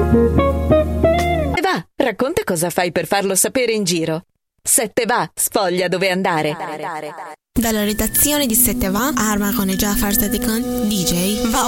Va, racconta cosa fai per farlo sapere in giro. 7 va, sfoglia dove andare. Dalla redazione di 7 va, Arma con e Jafar Sadekan, DJ, va